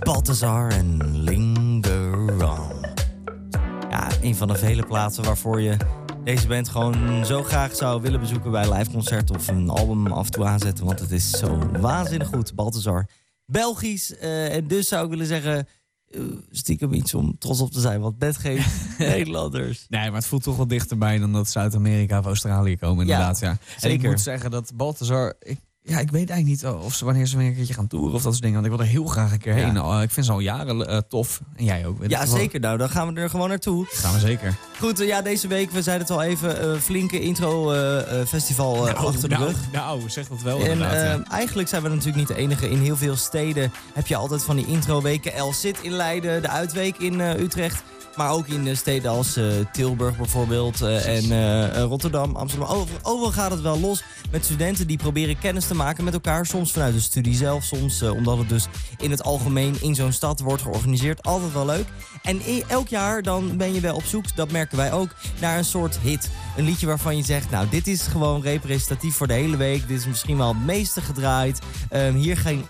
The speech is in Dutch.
Balthazar en Linger On. Ja, een van de vele plaatsen waarvoor je deze band gewoon zo graag zou willen bezoeken bij een liveconcert of een album af en toe aanzetten. Want het is zo waanzinnig goed. Balthazar, Belgisch. En dus zou ik willen zeggen, stiekem iets om trots op te zijn. Want net geen Nederlanders. Nee, maar het voelt toch wel dichterbij dan dat Zuid-Amerika of Australië komen, inderdaad. Ja. En ik moet zeggen dat Balthazar... Ik weet eigenlijk niet of wanneer ze weer een keertje gaan toeren of dat soort dingen. Want ik wil er heel graag een keer heen. Ik vind ze al jaren tof. En jij ook. Ja, zeker. Nou, dan gaan we er gewoon naartoe. Gaan we zeker. Goed, deze week, we zeiden het al even, flinke intro-festival achter de rug. Nou, zeg dat wel. En eigenlijk zijn we natuurlijk niet de enige. In heel veel steden heb je altijd van die intro-weken. El Cid in Leiden, de Uitweek in Utrecht. Maar ook in steden als Tilburg bijvoorbeeld en Rotterdam, Amsterdam. Overal gaat het wel los met studenten die proberen kennis te maken met elkaar. Soms vanuit de studie zelf, soms omdat het dus in het algemeen in zo'n stad wordt georganiseerd. Altijd wel leuk. En elk jaar dan ben je wel op zoek, dat merken wij ook, naar een soort hit. Een liedje waarvan je zegt, nou dit is gewoon representatief voor de hele week. Dit is misschien wel het meeste gedraaid. Hier ging